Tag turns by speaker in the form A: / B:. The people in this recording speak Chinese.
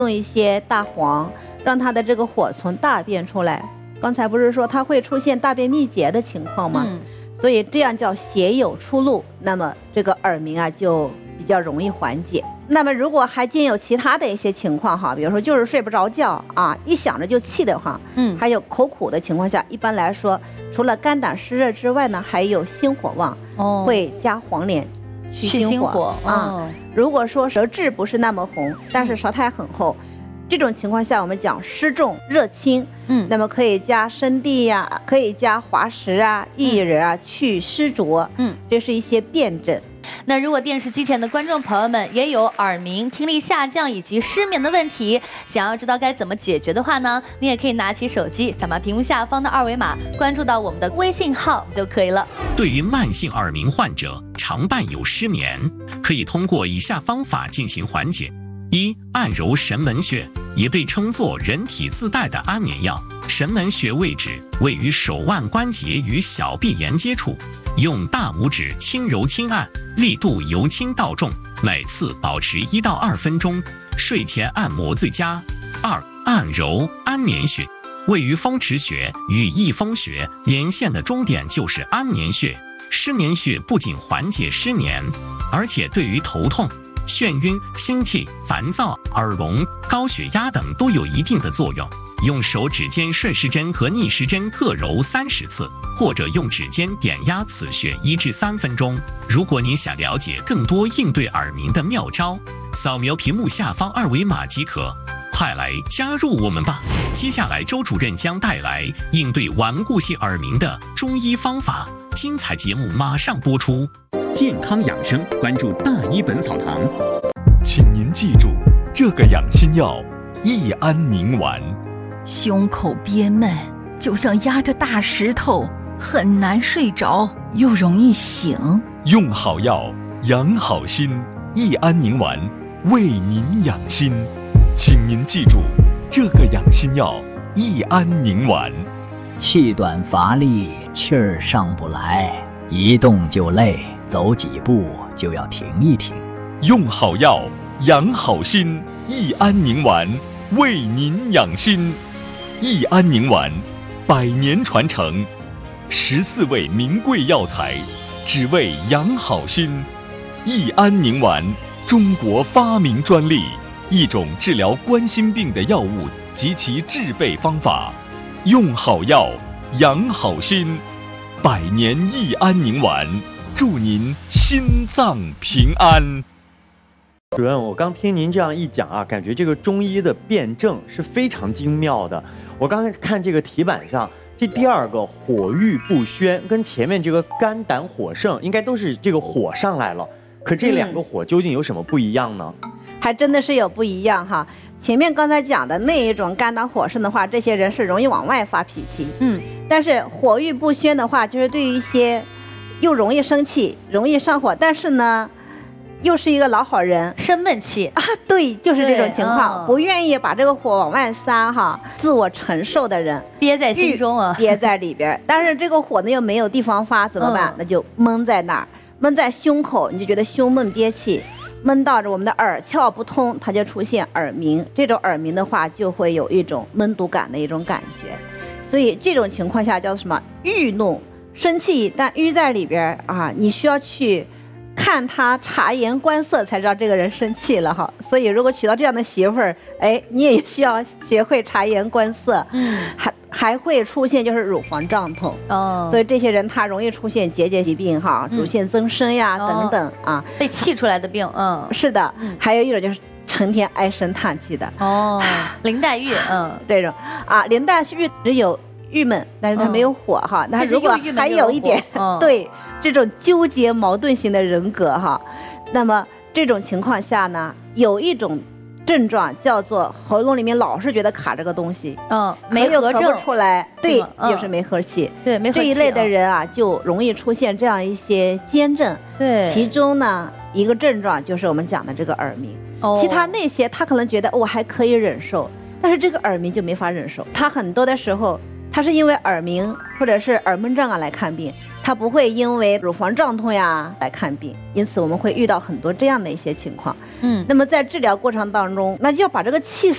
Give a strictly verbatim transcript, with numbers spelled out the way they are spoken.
A: 用一些大黄，让它的这个火从大便出来。刚才不是说它会出现大便秘结的情况吗？嗯，所以这样叫血有出路，那么这个耳鸣啊就比较容易缓解。那么如果还兼有其他的一些情况哈，比如说就是睡不着觉啊，一想着就气得慌，嗯，还有口苦的情况下，一般来说除了肝胆湿热之外呢，还有心火旺，哦，会加黄连去心火啊。哦，如果说舌质不是那么红，但是舌苔很厚，这种情况下我们讲湿重热清，嗯，那么可以加生地呀，啊，可以加滑石啊、薏仁啊，去湿浊，嗯，这是一些辨证。
B: 那如果电视机前的观众朋友们也有耳鸣、听力下降以及失眠的问题，想要知道该怎么解决的话呢，你也可以拿起手机，扫描屏幕下方的二维码，关注到我们的微信号就可以了。
C: 对于慢性耳鸣患者，常伴有失眠，可以通过以下方法进行缓解：一、按揉神门穴，也被称作人体自带的安眠药。神门穴位置位于手腕关节与小臂连接处，用大拇指轻揉轻按，力度由轻到重，每次保持一到二分钟，睡前按摩最佳。二、按揉安眠穴，位于风池穴与翳风穴连线的终点就是安眠穴。失眠穴不仅缓解失眠，而且对于头痛、眩晕、心悸、烦躁、耳聋、高血压等都有一定的作用。用手指尖顺时针和逆时针各揉三十次，或者用指尖点压此穴一至三分钟。如果您想了解更多应对耳鸣的妙招，扫描屏幕下方二维码即可。快来加入我们吧！接下来周主任将带来应对顽固性耳鸣的中医方法，精彩节目马上播出。
D: 健康养生，关注大医本草堂。
E: 请您记住这个养心药益安宁丸。
F: 胸口憋闷，就像压着大石头，很难睡着，又容易醒。
E: 用好药，养好心，益安宁丸为您养心。请您记住这个养心药益安宁丸。
G: 气短乏力，气儿上不来，一动就累，走几步就要停一停。
E: 用好药，养好心，益安宁丸为您养心。益安宁丸，百年传承，十四味名贵药材，只为养好心。益安宁丸，中国发明专利，一种治疗冠心病的药物及其制备方法。用好药，养好心，百年益安宁丸，祝您心脏平安。
H: 主任，我刚听您这样一讲啊，感觉这个中医的辩证是非常精妙的。我刚才看这个题板上，这第二个火郁不宣跟前面这个肝胆火盛应该都是这个火上来了，可这两个火究竟有什么不一样呢？
A: 嗯，还真的是有不一样哈。前面刚才讲的那一种肝胆火盛的话，这些人是容易往外发脾气，嗯，但是火郁不宣的话，就是对于一些又容易生气、容易上火，但是呢又是一个老好人，
B: 生闷气
A: 啊，对，就是这种情况，不愿意把这个火往外撒哈，自我承受的人，
B: 憋在心中啊，
A: 憋在里边。但是这个火呢又没有地方发，怎么办？嗯，那就闷在那儿，闷在胸口，你就觉得胸闷憋气，闷到着我们的耳窍不通，它就出现耳鸣。这种耳鸣的话，就会有一种闷堵感的一种感觉。所以这种情况下叫什么？郁怒，生气，但郁在里边啊，你需要去看他察言观色，才知道这个人生气了哈。所以如果娶到这样的媳妇儿，哎，你也需要学会察言观色。嗯，还还会出现就是乳房胀痛哦，所以这些人他容易出现结节疾病哈，乳腺增生呀、嗯、等等啊，
B: 被气出来的病。嗯，
A: 是的。嗯，还有一种就是成天唉声叹气的
B: 哦，林黛玉。嗯，
A: 这种啊，林黛玉只有郁闷，但是他没有火哈。那、嗯、如果还有一点、嗯、对这种纠结矛盾型的人格哈，那么这种情况下呢，有一种症状叫做喉咙里面老是觉得卡这个东西，嗯，没合不出来，对，嗯、就是没合气。
B: 对，没合气。
A: 这一类的人啊，就容易出现这样一些坚症。
B: 对，
A: 其中呢一个症状就是我们讲的这个耳鸣。哦，其他那些他可能觉得我还可以忍受，但是这个耳鸣就没法忍受。他很多的时候，他是因为耳鸣或者是耳闷胀啊来看病，他不会因为乳房胀痛呀来看病。因此我们会遇到很多这样的一些情况。嗯，那么在治疗过程当中，那就要把这个气